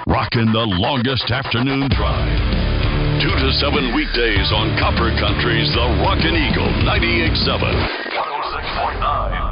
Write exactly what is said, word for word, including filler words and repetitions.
Rockin' the longest afternoon drive. Two to seven weekdays on Copper Country's The Rockin' Eagle ninety-eight point seven. one oh six point nine.